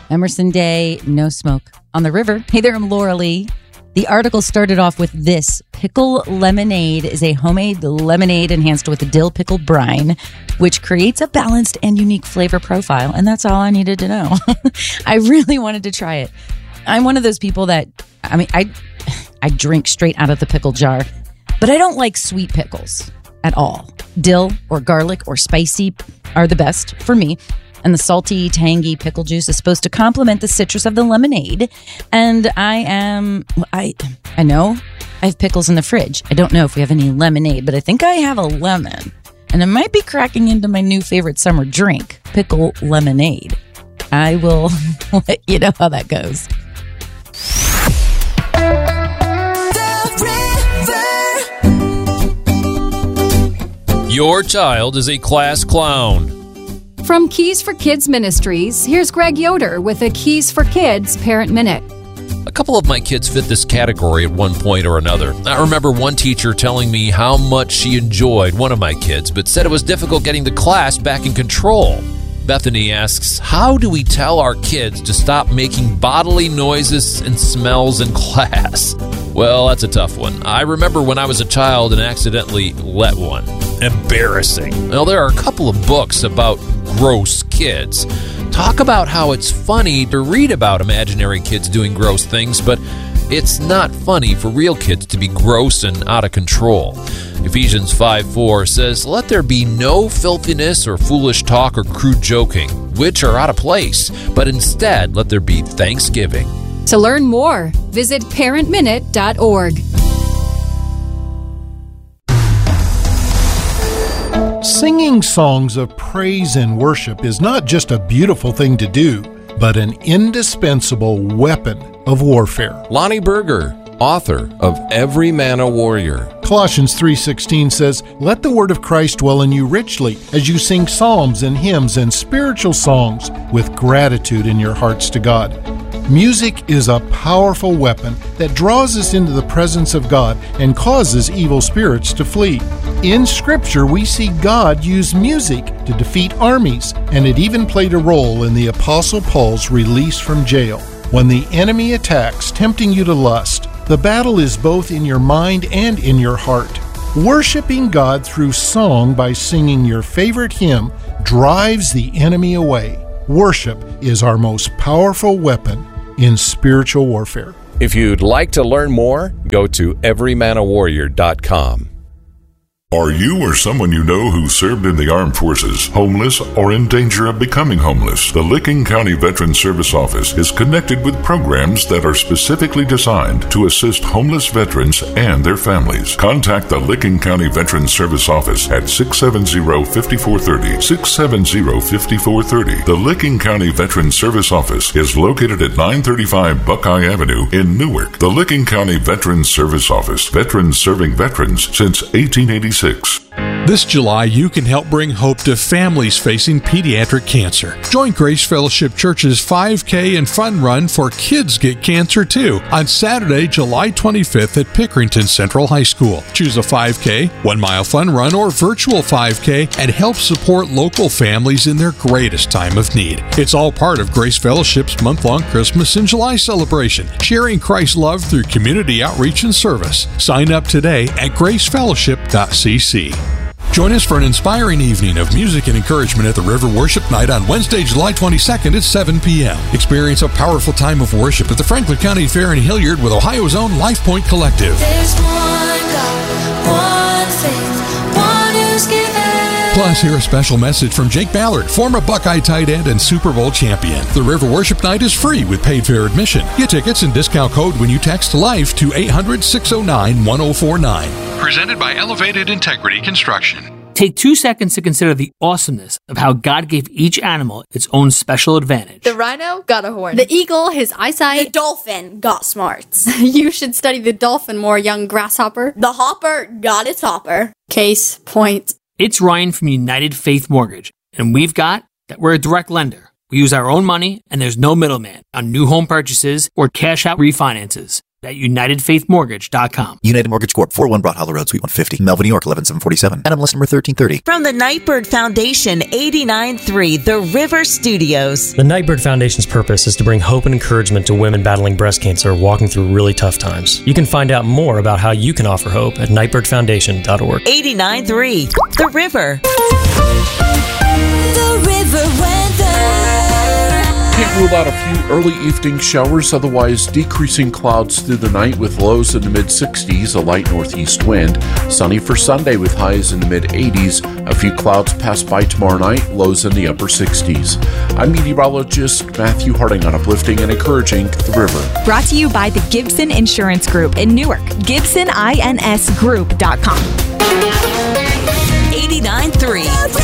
Emerson Day, no smoke on the river. Hey there, I'm Laura Lee. The article started off with this. Pickle lemonade is a homemade lemonade enhanced with a dill pickle brine, which creates a balanced and unique flavor profile. And that's all I needed to know. I really wanted to try it. I'm one of those people that, I drink straight out of the pickle jar, but I don't like sweet pickles at all. Dill or garlic or spicy are the best for me. And the salty, tangy pickle juice is supposed to complement the citrus of the lemonade. And I know I have pickles in the fridge. I don't know if we have any lemonade, but I think I have a lemon. And it might be cracking into my new favorite summer drink, pickle lemonade. I will let you know how that goes. Your child is a class clown. From Keys for Kids Ministries, here's Greg Yoder with a Keys for Kids Parent Minute. A couple of my kids fit this category at one point or another. I remember one teacher telling me how much she enjoyed one of my kids, but said it was difficult getting the class back in control. Bethany asks, how do we tell our kids to stop making bodily noises and smells in class? Well, that's a tough one. I remember when I was a child and accidentally let one. Embarrassing. Well, there are a couple of books about gross kids. Talk about how it's funny to read about imaginary kids doing gross things, but it's not funny for real kids to be gross and out of control. Ephesians 5:4 says, let there be no filthiness or foolish talk or crude joking, which are out of place, but instead let there be thanksgiving. To learn more, visit parentminute.org. Singing songs of praise and worship is not just a beautiful thing to do, but an indispensable weapon of warfare. Lonnie Berger, author of Every Man a Warrior. Colossians 3:16 says, let the word of Christ dwell in you richly as you sing psalms and hymns and spiritual songs with gratitude in your hearts to God. Music is a powerful weapon that draws us into the presence of God and causes evil spirits to flee. In Scripture, we see God use music to defeat armies, and it even played a role in the Apostle Paul's release from jail. When the enemy attacks, tempting you to lust, the battle is both in your mind and in your heart. Worshiping God through song by singing your favorite hymn drives the enemy away. Worship is our most powerful weapon in spiritual warfare. If you'd like to learn more, go to everymanawarrior.com. Are you or someone you know who served in the armed forces homeless or in danger of becoming homeless? The Licking County Veterans Service Office is connected with programs that are specifically designed to assist homeless veterans and their families. Contact the Licking County Veterans Service Office at 670-5430, 670-5430. The Licking County Veterans Service Office is located at 935 Buckeye Avenue in Newark. The Licking County Veterans Service Office, veterans serving veterans since 1886. This July, you can help bring hope to families facing pediatric cancer. Join Grace Fellowship Church's 5K and Fun Run for Kids Get Cancer Too on Saturday, July 25th at Pickerington Central High School. Choose a 5K, 1 mile fun run, or virtual 5K and help support local families in their greatest time of need. It's all part of Grace Fellowship's month-long Christmas in July celebration, sharing Christ's love through community outreach and service. Sign up today at gracefellowship.cc. Join us for an inspiring evening of music and encouragement at the River Worship Night on Wednesday, July 22nd at 7 p.m. Experience a powerful time of worship at the Franklin County Fair in Hilliard with Ohio's own Life Point Collective. There's one God, one faith, one who's given. Plus, hear a special message from Jake Ballard, former Buckeye tight end and Super Bowl champion. The River Worship Night is free with paid fair admission. Get tickets and discount code when you text LIFE to 800-609-1049. Presented by Elevated Integrity Construction. Take 2 seconds to consider the awesomeness of how God gave each animal its own special advantage. The rhino got a horn. The eagle, his eyesight. The dolphin got smarts. You should study the dolphin more, young grasshopper. The hopper got its hopper. Case point. It's Ryan from United Faith Mortgage, and we've got that we're a direct lender. We use our own money, and there's no middleman on new home purchases or cash out refinances. at UnitedFaithMortgage.com. United Mortgage Corp. 401 Broad Hollow Road, Suite 150, Melville, New York, 11747. NMLS number 1330. From the Nightbird Foundation, 89.3 The River Studios. The Nightbird Foundation's purpose is to bring hope and encouragement to women battling breast cancer walking through really tough times. You can find out more about how you can offer hope at nightbirdfoundation.org. 89.3 The River. The River weather. Can't rule out a few early evening showers, otherwise decreasing clouds through the night with lows in the mid-60s, a light northeast wind. Sunny for Sunday with highs in the mid-80s. A few clouds pass by tomorrow night, lows in the upper 60s. I'm meteorologist Matthew Harding on Uplifting and Encouraging The River. Brought to you by the Gibson Insurance Group in Newark. GibsonInsGroup.com. 89.3